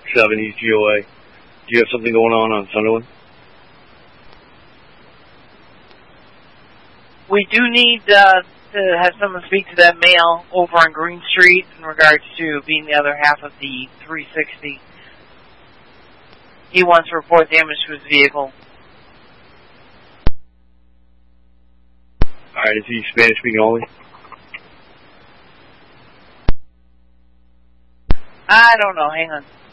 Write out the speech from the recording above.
7 East GOA. Do you have something going on Sunderland? We do need to have someone speak to that male over on Green Street in regards to being the other half of the 360. He wants to report damage to his vehicle. Alright, is he Spanish speaking only? I don't know, hang on.